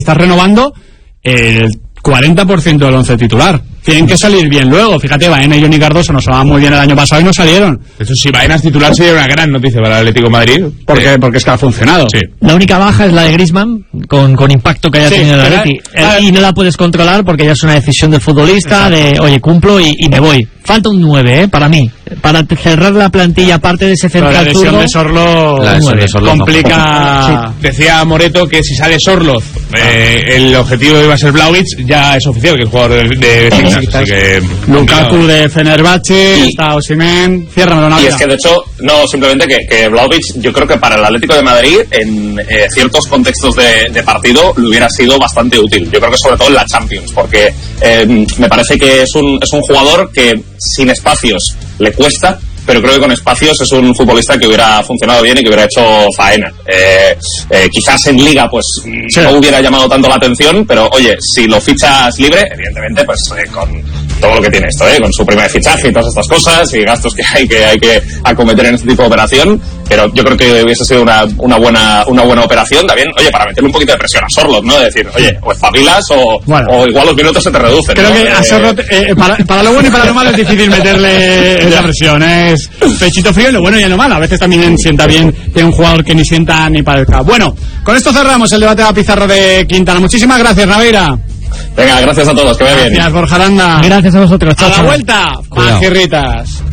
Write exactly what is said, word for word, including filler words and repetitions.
Estás renovando el cuarenta por ciento del once titular. Tienen que salir bien luego. Fíjate, Baena y Johnny Cardoso nos sonaban muy bien el año pasado y no salieron. Eso sí, Baena es titular sería una gran noticia para el Atlético de Madrid. ¿Por qué? Porque es que ha funcionado. Sí. La única baja es la de Griezmann, con, con impacto que haya sí, tenido el Atleti. Eh, y no la puedes controlar porque ya es una decisión del futbolista. Exacto. De, oye, cumplo y, y me voy. Falta un nueve, ¿eh? Para mí. Para cerrar la plantilla, aparte de ese central la lesión turno, de Sorlo, la lesión de Sorlo complica. Sí. Decía Moreto que si sale Sorloz, eh, el objetivo iba a ser Vlahovic, ya es oficial que el jugador de, de Besiktas, así que Lukaku de Fenerbahce, y, está Osimhen, ciérramelo, Navidad. Y es que de hecho, no, simplemente que, que Vlahovic, yo creo que para el Atlético de Madrid, en eh, ciertos contextos de, de partido, le hubiera sido bastante útil. Yo creo que sobre todo en la Champions, porque eh, me parece que es un, es un jugador que sin espacios le cuesta, pero creo que con espacios es un futbolista que hubiera funcionado bien y que hubiera hecho faena. Eh, eh, quizás en Liga pues sí. no hubiera llamado tanto la atención, pero oye, si lo fichas libre, evidentemente pues eh, con todo lo que tiene esto, eh, con su primer fichaje y todas estas cosas y gastos que hay que hay que acometer en este tipo de operación, pero yo creo que hubiese sido una, una buena una buena operación también, oye, para meterle un poquito de presión a Sorloth, ¿no? De decir, oye, o espabilas o, bueno. o igual los minutos se te reducen. Creo ¿no? que a Sorloth, eh, para, para lo bueno y para lo malo es difícil meterle esa presión, ¿eh? Es pechito frío y lo bueno y lo malo. A veces también sienta bien que un jugador que ni sienta ni parezca. Bueno, con esto cerramos el debate de la pizarra de Quintana. Muchísimas gracias, Naveira. Venga, gracias a todos, que vaya bien. Gracias, Borja Aranda. Gracias a vosotros. Chao, a la chao. vuelta, Majirritas.